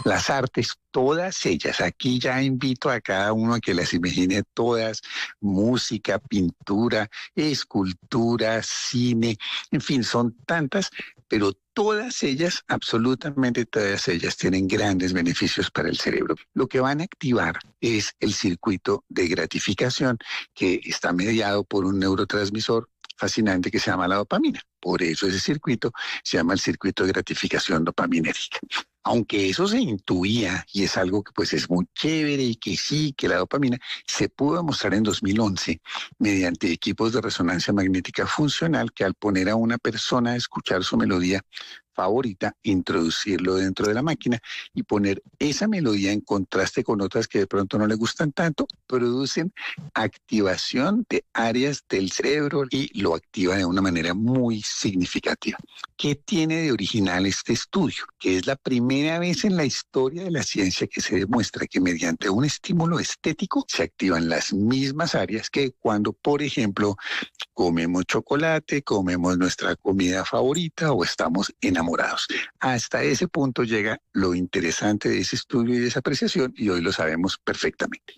Las artes, todas ellas, aquí ya invito a cada uno a que las imagine todas, música, pintura, escultura, cine, en fin, son tantas, pero todas ellas, absolutamente todas ellas, tienen grandes beneficios para el cerebro. Lo que van a activar es el circuito de gratificación que está mediado por un neurotransmisor fascinante que se llama la dopamina. Por eso ese circuito se llama el circuito de gratificación dopaminérgica. Aunque eso se intuía y es algo que pues es muy chévere y que sí, que la dopamina se pudo demostrar en 2011 mediante equipos de resonancia magnética funcional que al poner a una persona a escuchar su melodía favorita, introducirlo dentro de la máquina y poner esa melodía en contraste con otras que de pronto no le gustan tanto, producen activación de áreas del cerebro y lo activa de una manera muy significativa. ¿Qué tiene de original este estudio? Que es la primera vez en la historia de la ciencia que se demuestra que mediante un estímulo estético se activan las mismas áreas que cuando, por ejemplo, comemos chocolate, comemos nuestra comida favorita o estamos enamorados. Hasta ese punto llega lo interesante de ese estudio y de esa apreciación y hoy lo sabemos perfectamente.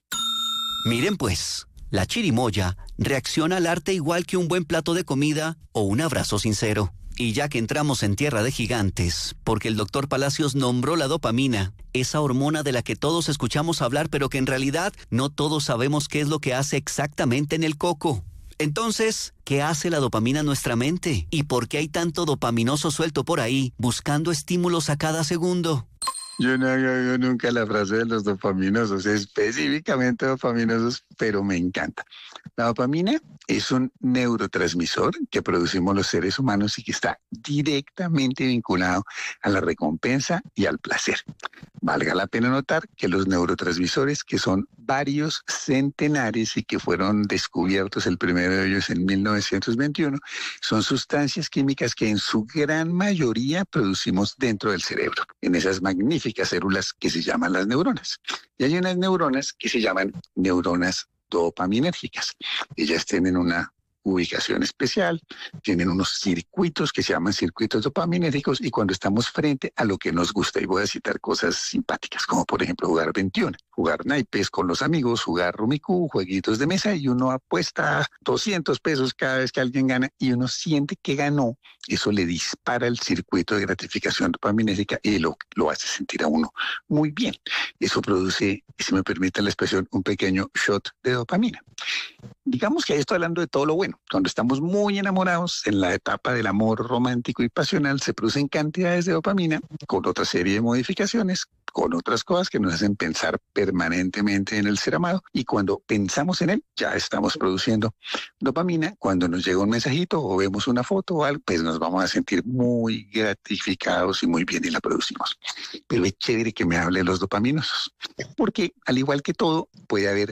Miren pues, la chirimoya reacciona al arte igual que un buen plato de comida o un abrazo sincero. Y ya que entramos en tierra de gigantes, porque el doctor Palacios nombró la dopamina, esa hormona de la que todos escuchamos hablar, pero que en realidad no todos sabemos qué es lo que hace exactamente en el coco. Entonces, ¿qué hace la dopamina en nuestra mente? ¿Y por qué hay tanto dopaminoso suelto por ahí, buscando estímulos a cada segundo? Yo no había oído nunca la frase de los dopaminosos, específicamente dopaminosos, pero me encanta. La dopamina es un neurotransmisor que producimos los seres humanos y que está directamente vinculado a la recompensa y al placer. Valga la pena notar que los neurotransmisores, que son varios centenares y que fueron descubiertos el primero de ellos en 1921, son sustancias químicas que en su gran mayoría producimos dentro del cerebro, en esas magníficas células que se llaman las neuronas. Y hay unas neuronas que se llaman neuronas dopaminérgicas. Ellas tienen una ubicación especial, tienen unos circuitos que se llaman circuitos dopaminérgicos y cuando estamos frente a lo que nos gusta, y voy a citar cosas simpáticas, como por ejemplo jugar 21, jugar naipes con los amigos, jugar rumicú, jueguitos de mesa y uno apuesta 200 pesos cada vez que alguien gana y uno siente que ganó, eso le dispara el circuito de gratificación dopaminérgica y lo hace sentir a uno muy bien. Eso produce, si me permite la expresión, un pequeño shot de dopamina. Digamos que ahí estoy hablando de todo lo bueno. Cuando estamos muy enamorados, en la etapa del amor romántico y pasional, se producen cantidades de dopamina con otra serie de modificaciones, con otras cosas que nos hacen pensar permanentemente en el ser amado. Y cuando pensamos en él, ya estamos produciendo dopamina. Cuando nos llega un mensajito o vemos una foto o algo, pues nos vamos a sentir muy gratificados y muy bien y la producimos. Pero es chévere que me hable de los dopaminosos, porque al igual que todo, puede haber